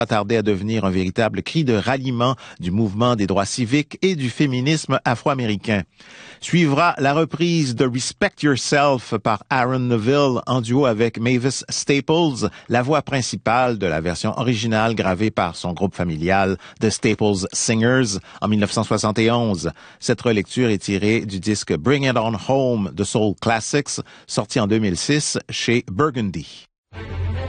tardé à devenir un véritable cri de ralliement du mouvement des droits civiques et du féminisme afro-américain. Suivra la reprise de Respect Yourself par Aaron Neville en duo avec Mavis Staples, la voix principale de la version originale gravée par son groupe familial The Staples Singers en 1971. Cette relecture est tirée du disque Bring It On Home de Soul Classics, sorti en 2006 chez Burgundy.